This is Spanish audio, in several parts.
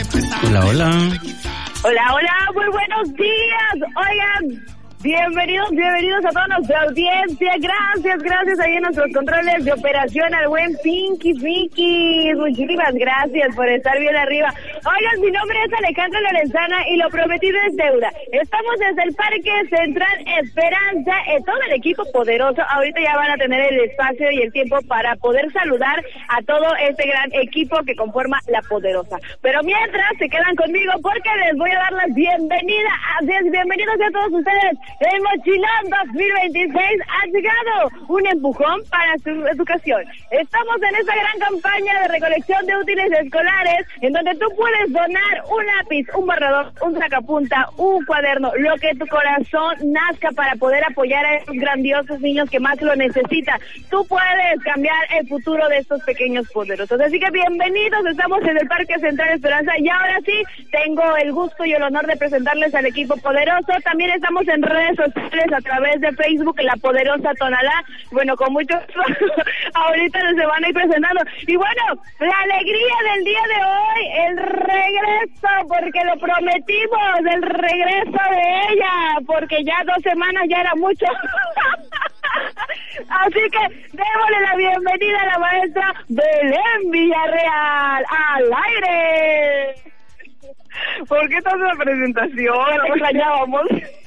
Hola, hola. Hola, hola, muy buenos días. Oigan, bienvenidos a toda nuestra audiencia. Gracias ahí en nuestros controles de operación al buen Pinky. Muchísimas gracias por estar bien arriba. Oigan, mi nombre es Alejandra Lorenzana y lo prometido es deuda. Estamos desde el Parque Central Esperanza, todo el equipo poderoso. Ahorita ya van a tener el espacio y el tiempo para poder saludar a todo este gran equipo que conforma La Poderosa. Pero mientras se quedan conmigo porque les voy a dar la bienvenida. Bienvenidos a todos ustedes. El Mochilón 2026 ha llegado un empujón para su educación. Estamos en esta gran campaña de recolección de útiles escolares en donde tú puedes donar un lápiz, un borrador, un sacapunta, un cuaderno, lo que tu corazón nazca para poder apoyar a esos grandiosos niños que más lo necesitan. Tú puedes cambiar el futuro de estos pequeños poderosos. Así que bienvenidos, estamos en el Parque Central Esperanza y ahora sí tengo el gusto y el honor de presentarles al equipo poderoso. También estamos en redes sociales a través de Facebook, La Poderosa Tonalá. Bueno, con mucho ahorita se van a ir presentando. Y bueno, la alegría del día de hoy, el regreso, porque lo prometimos, el regreso de ella, porque ya 2 semanas ya era mucho. Así que démosle la bienvenida a la maestra Belén Villarreal al aire. ¿Por qué tanta presentación? Lo extrañábamos.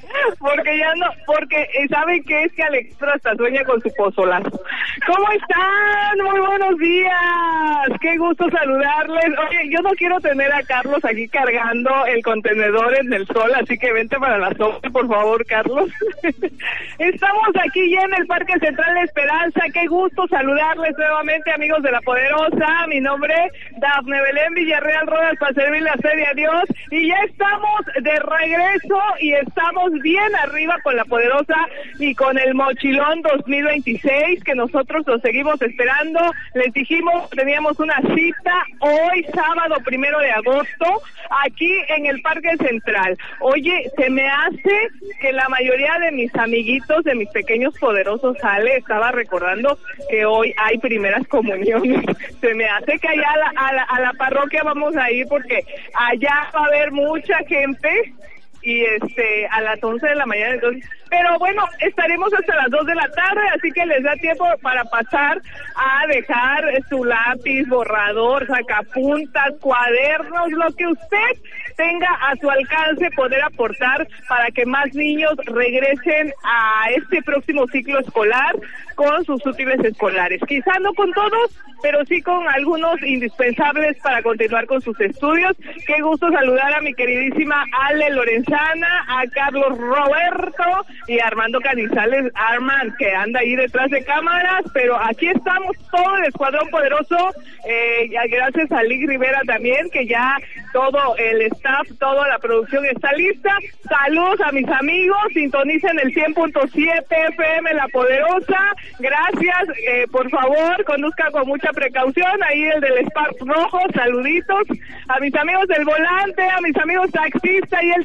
Porque ¿saben qué? Es que Alejandra hasta sueña con su pozolazo. ¿Cómo están? Muy buenos días. Qué gusto saludarles. Oye, yo no quiero tener a Carlos aquí cargando el contenedor en el sol, así que vente para la sombra, por favor, Carlos. Estamos aquí ya en el Parque Central de Esperanza. Qué gusto saludarles nuevamente, amigos de La Poderosa. Mi nombre es Dafne Belén Villarreal Rodas, para servirle a Serie a Dios. Y ya estamos de regreso y estamos bien arriba con La Poderosa y con el Mochilón 2026, que nosotros lo seguimos esperando. Les dijimos, teníamos una cita hoy, sábado 1 de agosto, aquí en el Parque Central. Oye, se me hace que la mayoría de mis amiguitos, de mis pequeños poderosos, estaba recordando que hoy hay primeras comuniones. Se me hace que allá a la parroquia vamos a ir, porque allá va a haber mucha gente y a las 11 de la mañana, entonces, pero bueno, estaremos hasta las 2 de la tarde, así que les da tiempo para pasar a dejar su lápiz, borrador, sacapuntas, cuadernos, lo que usted tenga a su alcance, poder aportar para que más niños regresen a este próximo ciclo escolar con sus útiles escolares. Quizá no con todos, pero sí con algunos indispensables para continuar con sus estudios. Qué gusto saludar a mi queridísima Ale Lorenzana, a Carlos Roberto y a Armando Canizales, Armand, que anda ahí detrás de cámaras, pero aquí estamos todo el escuadrón poderoso, gracias a Lick Rivera también, que ya todo el staff, toda la producción está lista. Saludos a mis amigos, sintonicen el 100.7 FM La Poderosa. Gracias, por favor, conduzcan con mucha precaución, ahí el del Spark rojo, saluditos a mis amigos del volante, a mis amigos taxistas y el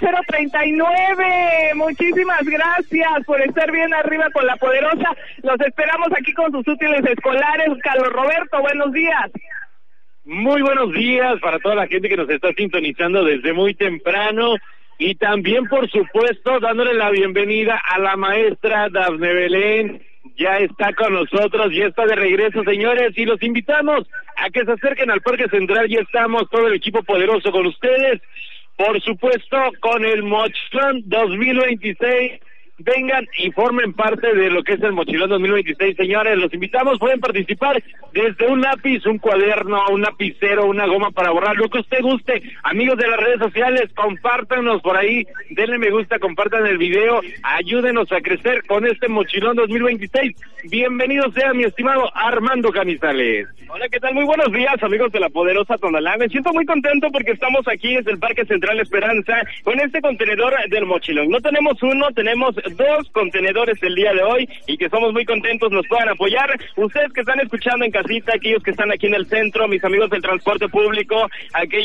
039, muchísimas gracias por estar bien arriba con La Poderosa. Los esperamos aquí con sus útiles escolares. Carlos Roberto, buenos días. Muy buenos días para toda la gente que nos está sintonizando desde muy temprano, y también, por supuesto, dándole la bienvenida a la maestra Dafne Belén. Ya está con nosotros, ya está de regreso, señores, y los invitamos a que se acerquen al Parque Central. Ya estamos todo el equipo poderoso con ustedes, por supuesto, con el Mochilón 2026. Vengan y formen parte de lo que es el Mochilón 2026, señores. Los invitamos, pueden participar desde un lápiz, un cuaderno, un lapicero, una goma para borrar, lo que usted guste. Amigos de las redes sociales, compártanos por ahí, denle me gusta, compartan el video, ayúdenos a crecer con este Mochilón 2026. Bienvenido sea mi estimado Armando Canizales. Hola, ¿qué tal? Muy buenos días, amigos de La Poderosa Tonalá. Me siento muy contento porque estamos aquí desde el Parque Central Esperanza con este contenedor del Mochilón. No tenemos uno, tenemos 2 contenedores el día de hoy, y que somos muy contentos nos puedan apoyar. Ustedes que están escuchando en casita, aquellos que están aquí en el centro, mis amigos del transporte público, aquellos